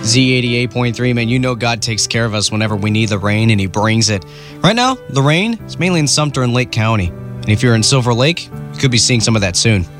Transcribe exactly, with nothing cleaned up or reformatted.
Z eighty-eight point three, man, you know God takes care of us whenever we need the rain, and he brings it. Right now, the rain is mainly in Sumter and Lake County. And if you're in Silver Lake, you could be seeing some of that soon.